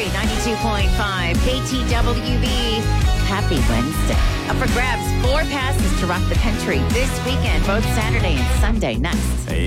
Country 92.5 KTWV. Happy Wednesday. Up for grabs, 4 passes to rock the country this weekend, both Saturday and Sunday. Next.